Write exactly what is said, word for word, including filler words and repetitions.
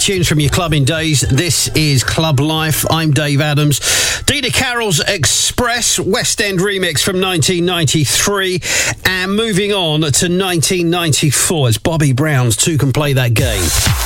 tunes from your clubbing days. This is Club Life. I'm Dave Adams. Dina Carroll's Express, West End remix from nineteen ninety-three. And moving on to nineteen ninety-four, it's Bobby Brown's Two Can Play That Game.